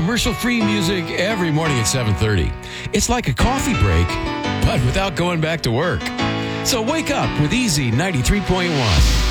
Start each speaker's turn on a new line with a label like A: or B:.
A: commercial-free music every morning at 7:30. It's like a coffee break, but without going back to work. So wake up with Easy 93.1.